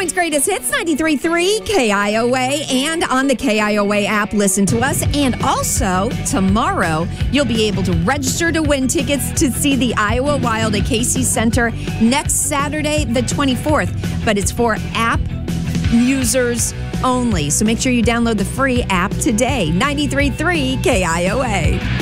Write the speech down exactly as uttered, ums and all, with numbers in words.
Moines Greatest Hits, ninety-three point three K I O A, and on the K I O A app, listen to us. And also, tomorrow, you'll be able to register to win tickets to see the Iowa Wild at Casey Center next Saturday, the twenty-fourth. But it's for app users only. So make sure you download the free app today. ninety-three point three K I O A.